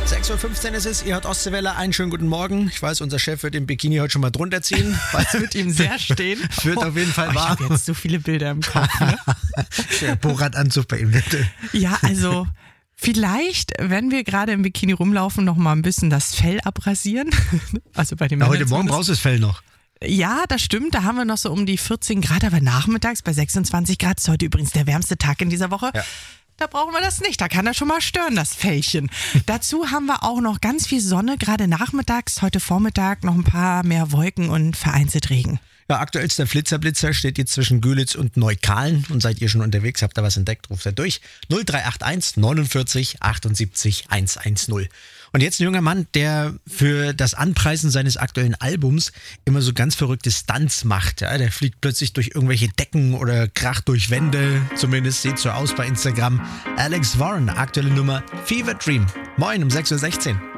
6.15 Uhr ist es, ihr hört Ostseewelle, einen schönen guten Morgen. Ich weiß, unser Chef wird den Bikini heute schon mal drunter ziehen. Es wird ihm sehr stehen. Wird auf jeden Fall warm. Ich habe jetzt so viele Bilder im Kopf. Ne? Der Borat-Anzug bei ihm. Ja, also vielleicht, wenn wir gerade im Bikini rumlaufen, noch mal ein bisschen das Fell abrasieren. Also bei dem Heute Morgen brauchst du das Fell noch. Ja, das stimmt. Da haben wir noch so um die 14 Grad, aber nachmittags bei 26 Grad ist heute übrigens der wärmste Tag in dieser Woche. Ja. Da brauchen wir das nicht. Da kann das schon mal stören, das Fellchen. Dazu haben wir auch noch ganz viel Sonne, gerade nachmittags, heute Vormittag noch ein paar mehr Wolken und vereinzelt Regen. Ja, aktuellster Flitzer steht jetzt zwischen Gülitz und Neukalen. Und seid ihr schon unterwegs, habt ihr was entdeckt, ruft er durch. 0381 49 78 110. Und jetzt ein junger Mann, der für das Anpreisen seines aktuellen Albums immer so ganz verrückte Stunts macht. Ja, der fliegt plötzlich durch irgendwelche Decken oder kracht durch Wände. Zumindest sieht so aus bei Instagram. Alex Warren, aktuelle Nummer Fever Dream. Moin um 6.16 Uhr.